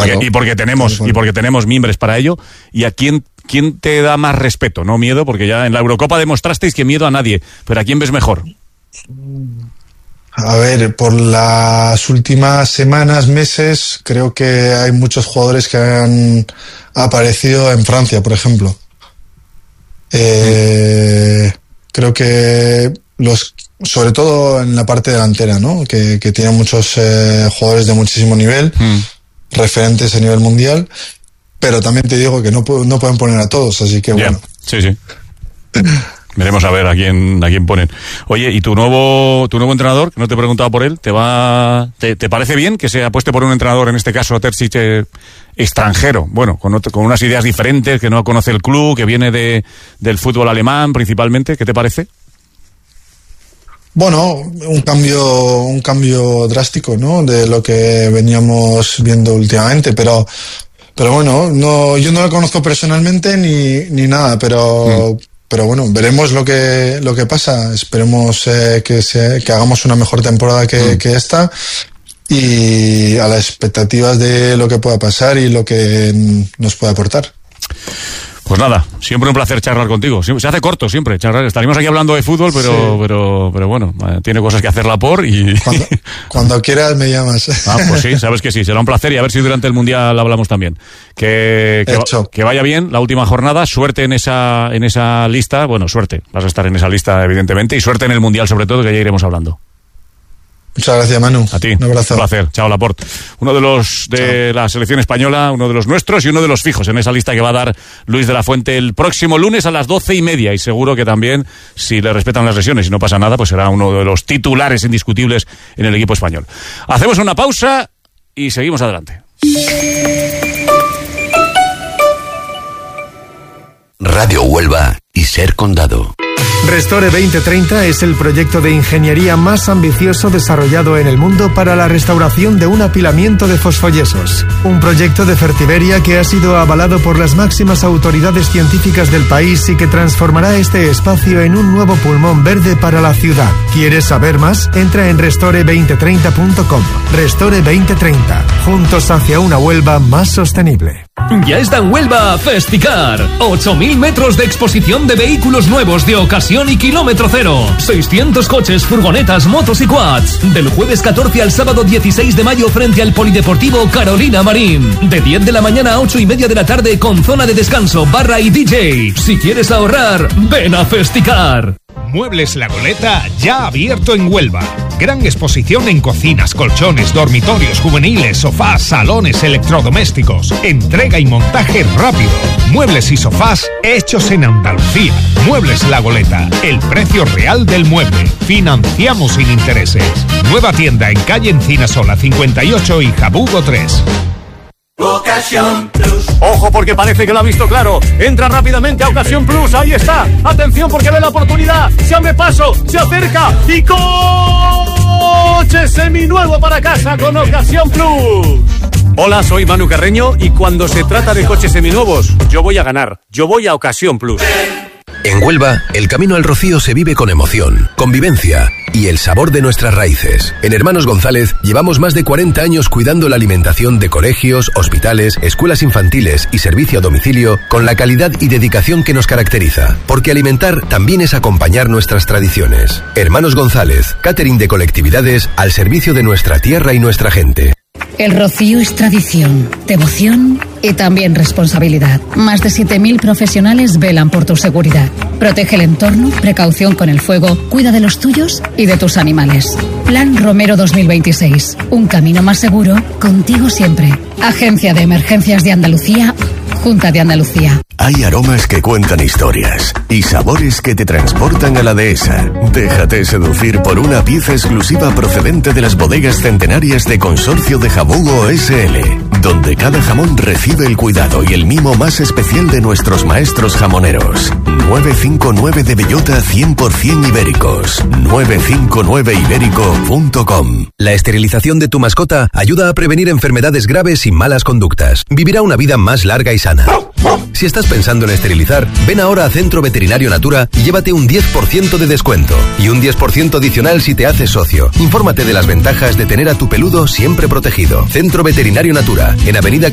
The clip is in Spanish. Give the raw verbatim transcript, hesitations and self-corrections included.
porque, claro. y porque tenemos claro. y porque tenemos mimbres para ello. ¿Y a quién, quién te da más respeto? No miedo, porque ya en la Eurocopa demostrasteis que miedo a nadie. Pero ¿a quién ves mejor? A ver, por las últimas semanas, meses, creo que hay muchos jugadores que han aparecido en Francia, por ejemplo. Eh, mm. Creo que los, sobre todo en la parte delantera, ¿no? Que, que tienen muchos eh, jugadores de muchísimo nivel, mm. referentes a nivel mundial, pero también te digo que no, no pueden poner a todos, así que yeah. bueno. Sí, sí. Veremos a ver a quién a quién ponen. Oye, ¿y tu nuevo tu nuevo entrenador, que no te he preguntado por él, te va te, te parece bien que se apueste por un entrenador, en este caso Terzic, eh, extranjero? Bueno, con otro, con unas ideas diferentes, que no conoce el club, que viene de del fútbol alemán principalmente. ¿Qué te parece? Bueno, un cambio un cambio drástico, ¿no? De lo que veníamos viendo últimamente, pero pero bueno, no yo no lo conozco personalmente ni ni nada, pero mm. Pero bueno, veremos lo que lo que pasa. Esperemos eh, que, se, que hagamos una mejor temporada que, mm. que esta, y a las expectativas de lo que pueda pasar y lo que nos pueda aportar. Pues nada, siempre un placer charlar contigo. Se hace corto siempre charlar. Estaríamos aquí hablando de fútbol, pero sí. pero pero bueno, tiene cosas que hacer la por y... Cuando, cuando quieras me llamas. Ah, pues sí, sabes que sí, será un placer, y a ver si durante el Mundial hablamos también. Que, que, que vaya bien la última jornada, suerte en esa, en esa lista, bueno, suerte, vas a estar en esa lista evidentemente, y suerte en el Mundial sobre todo, que ya iremos hablando. Muchas gracias, Manu. A ti. Un abrazo. Un placer. Chao, Laporte. Uno de los de Chao. La selección española, uno de los nuestros y uno de los fijos en esa lista que va a dar Luis de la Fuente el próximo lunes a las doce y media. Y seguro que también, si le respetan las lesiones y no pasa nada, pues será uno de los titulares indiscutibles en el equipo español. Hacemos una pausa y seguimos adelante. Radio Huelva y Ser Condado. Restore veinte treinta es el proyecto de ingeniería más ambicioso desarrollado en el mundo para la restauración de un apilamiento de fosfoyesos. Un proyecto de Fertiberia que ha sido avalado por las máximas autoridades científicas del país y que transformará este espacio en un nuevo pulmón verde para la ciudad. ¿Quieres saber más? Entra en restore veinte treinta punto com. Restore veinte treinta. Juntos hacia una Huelva más sostenible. Ya está en Huelva Festicar. ocho mil metros de exposición de vehículos nuevos de ocasión y kilómetro cero. seiscientos coches, furgonetas, motos y quads. Del jueves catorce al sábado dieciséis de mayo frente al Polideportivo Carolina Marín. De diez de la mañana a ocho y media de la tarde con zona de descanso, barra y D J. Si quieres ahorrar, ven a Festicar. Muebles La Goleta, ya abierto en Huelva. Gran exposición en cocinas, colchones, dormitorios juveniles, sofás, salones, electrodomésticos. Entrega y montaje rápido. Muebles y sofás hechos en Andalucía. Muebles La Goleta, el precio real del mueble. Financiamos sin intereses. Nueva tienda en calle Encinasola cincuenta y ocho y Jabugo tres. Ocasión Plus. Ojo, porque parece que lo ha visto claro. Entra rápidamente a Ocasión Plus. Ahí está. Atención, porque ve la oportunidad. Se abre paso, se acerca y coche seminuevo para casa con Ocasión Plus. Hola, soy Manu Carreño y cuando se trata de coches seminuevos, yo voy a ganar. Yo voy a Ocasión Plus. En Huelva, el camino al Rocío se vive con emoción, convivencia y el sabor de nuestras raíces. En Hermanos González llevamos más de cuarenta años cuidando la alimentación de colegios, hospitales, escuelas infantiles y servicio a domicilio con la calidad y dedicación que nos caracteriza. Porque alimentar también es acompañar nuestras tradiciones. Hermanos González, catering de colectividades al servicio de nuestra tierra y nuestra gente. El Rocío es tradición, devoción y también responsabilidad. Más de siete mil profesionales velan por tu seguridad. Protege el entorno, precaución con el fuego, cuida de los tuyos y de tus animales. Plan Romero dos mil veintiséis. Un camino más seguro, contigo siempre. Agencia de Emergencias de Andalucía, Junta de Andalucía. Hay aromas que cuentan historias y sabores que te transportan a la dehesa. Déjate seducir por una pieza exclusiva procedente de las bodegas centenarias de Consorcio de Jabugo S L, donde cada jamón recibe el cuidado y el mimo más especial de nuestros maestros jamoneros. nueve cinco nueve de bellota cien por ciento ibéricos. nueve cinco nueve ibérico punto com. La esterilización de tu mascota ayuda a prevenir enfermedades graves y malas conductas. Vivirá una vida más larga y sana. Si estás pensando en esterilizar, ven ahora a Centro Veterinario Natura y llévate un diez por ciento de descuento y un diez por ciento adicional si te haces socio. Infórmate de las ventajas de tener a tu peludo siempre protegido. Centro Veterinario Natura, en Avenida